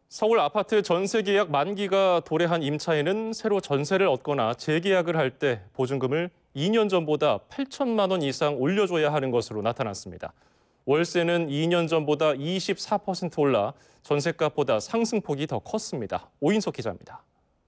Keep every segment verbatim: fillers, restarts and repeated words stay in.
서울 아파트 전세 계약 만기가 도래한 임차인은 새로 전세를 얻거나 재계약을 할 때 보증금을 이 년 전보다 팔천만 원 이상 올려줘야 하는 것으로 나타났습니다. 월세는 이 년 전보다 이십사 퍼센트 올라 전세값보다 상승폭이 더 컸습니다. 오인석 기자입니다.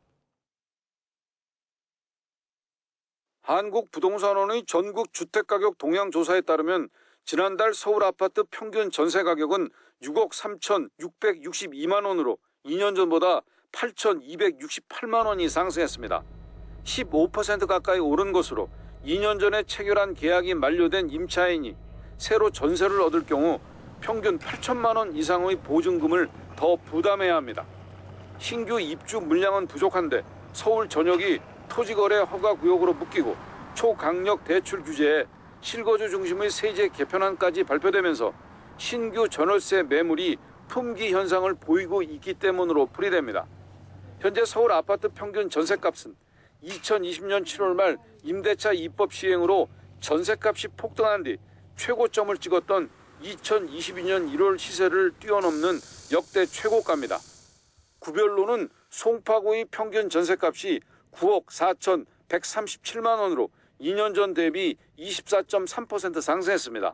한국부동산원의 전국 주택가격 동향 조사에 따르면 지난달 서울 아파트 평균 전세 가격은 육억 삼천육백육십이만 원으로 이 년 전보다 팔천이백육십팔만 원이 상승했습니다. 십오 퍼센트 가까이 오른 것으로 이 년 전에 체결한 계약이 만료된 임차인이 새로 전세를 얻을 경우 평균 팔천만 원 이상의 보증금을 더 부담해야 합니다. 신규 입주 물량은 부족한데 서울 전역이 토지거래 허가구역으로 묶이고 초강력 대출 규제에 실거주 중심의 세제 개편안까지 발표되면서 신규 전월세 매물이 품귀 현상을 보이고 있기 때문으로 풀이됩니다. 현재 서울 아파트 평균 전세값은 이천이십 년 칠월 말 임대차 입법 시행으로 전세값이 폭등한 뒤 최고점을 찍었던 이천이십이 년 일월 시세를 뛰어넘는 역대 최고가입니다. 구별로는 송파구의 평균 전세값이 구억 사천백삼십칠만 원으로 이 년 전 대비 이십사 점 삼 퍼센트 상승했습니다.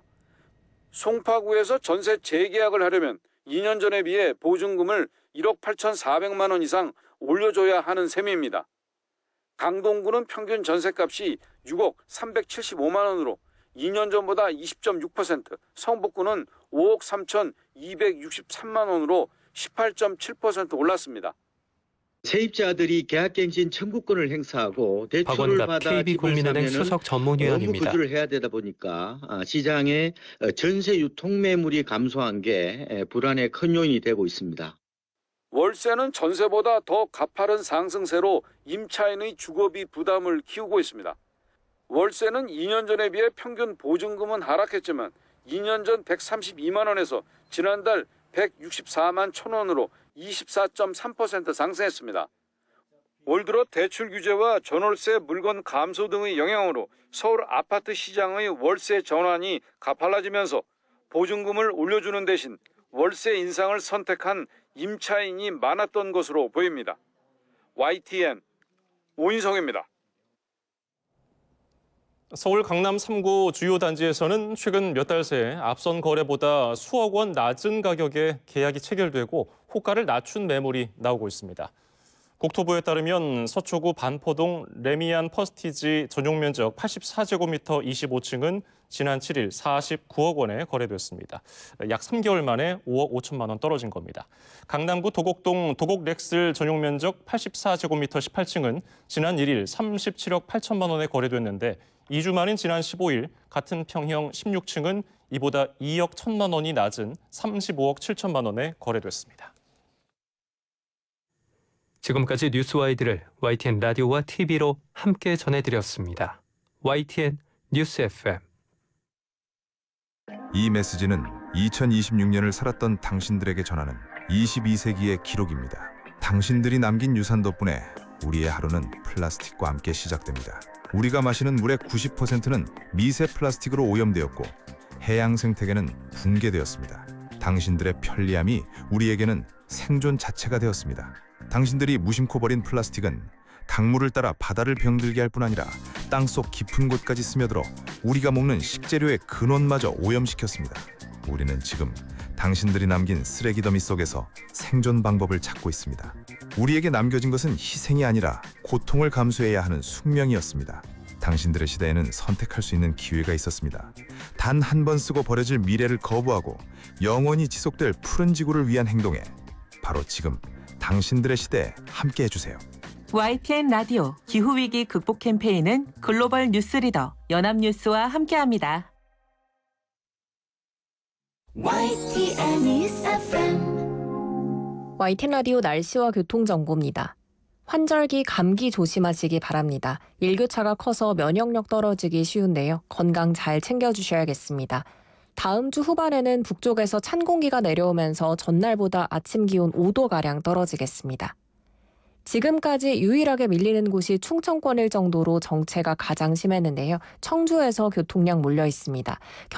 송파구에서 전세 재계약을 하려면 이 년 전에 비해 보증금을 일억 팔천사백만 원 이상 올려줘야 하는 셈입니다. 강동구는 평균 전세값이 육억 삼백칠십오만 원으로 이 년 전보다 이십 점 육 퍼센트, 성북구는 오억 삼천이백육십삼만 원으로 십팔 점 칠 퍼센트 올랐습니다. 세입자들이 계약갱신 청구권을 행사하고 대출을 받아 케이비 국민은행 수석 전문위원입니다. 구조를 해야 되다 보니까 시장에 전세 유통 매물이 감소한 게 불안의 큰 요인이 되고 있습니다. 월세는 전세보다 더 가파른 상승세로 임차인의 주거비 부담을 키우고 있습니다. 월세는 이 년 전에 비해 평균 보증금은 하락했지만 이 년 전 백삼십이만 원에서 지난달 백육십사만 천 원으로 이십사 점 삼 퍼센트 상승했습니다. 올 들어 대출 규제와 전월세 물건 감소 등의 영향으로 서울 아파트 시장의 월세 전환이 가팔라지면서 보증금을 올려주는 대신 월세 인상을 선택한 임차인이 많았던 것으로 보입니다. 와이티엔 오인성입니다. 서울 강남 삼 구 주요 단지에서는 최근 몇 달 새 앞선 거래보다 수억 원 낮은 가격에 계약이 체결되고 호가를 낮춘 매물이 나오고 있습니다. 국토부에 따르면 서초구 반포동 레미안 퍼스티지 전용 면적 팔십사 제곱미터 이십오 층은 지난 칠 일 사십구억 원에 거래됐습니다. 약 삼 개월 만에 오억 오천만 원 떨어진 겁니다. 강남구 도곡동 도곡렉슬 전용 면적 팔십사 제곱미터 십팔 층은 지난 일 일 삼십칠억 팔천만 원에 거래됐는데 이 주 만인 지난 십오 일 같은 평형 십육 층은 이보다 이억 천만 원이 낮은 삼십오억 칠천만 원에 거래됐습니다. 지금까지 뉴스와이드를 와이티엔 라디오와 티비로 함께 전해드렸습니다. 와이티엔 뉴스 에프엠. 이 메시지는 이천이십육 년을 살았던 당신들에게 전하는 이십이 세기의 기록입니다. 당신들이 남긴 유산 덕분에 우리의 하루는 플라스틱과 함께 시작됩니다. 우리가 마시는 물의 구십 퍼센트는 미세 플라스틱으로 오염되었고 해양 생태계는 붕괴되었습니다. 당신들의 편리함이 우리에게는 생존 자체가 되었습니다. 당신들이 무심코 버린 플라스틱은 강물을 따라 바다를 병들게 할 뿐 아니라 땅속 깊은 곳까지 스며들어 우리가 먹는 식재료의 근원마저 오염시켰습니다. 우리는 지금 당신들이 남긴 쓰레기 더미 속에서 생존 방법을 찾고 있습니다. 우리에게 남겨진 것은 희생이 아니라 고통을 감수해야 하는 숙명이었습니다. 당신들의 시대에는 선택할 수 있는 기회가 있었습니다. 단 한 번 쓰고 버려질 미래를 거부하고 영원히 지속될 푸른 지구를 위한 행동에 바로 지금 당신들의 시대에 함께 해주세요. 와이티엔 라디오 기후위기 극복 캠페인은 글로벌 뉴스 리더 연합뉴스와 함께합니다. 와이티엔 뉴스 에프엠. 와이티엔 라디오 날씨와 교통정보입니다. 환절기 감기 조심하시기 바랍니다. 일교차가 커서 면역력 떨어지기 쉬운데요. 건강 잘 챙겨주셔야겠습니다. 다음 주 후반에는 북쪽에서 찬 공기가 내려오면서 전날보다 아침 기온 오 도가량 떨어지겠습니다. 지금까지 유일하게 밀리는 곳이 충청권일 정도로 정체가 가장 심했는데요. 청주에서 교통량 몰려 있습니다.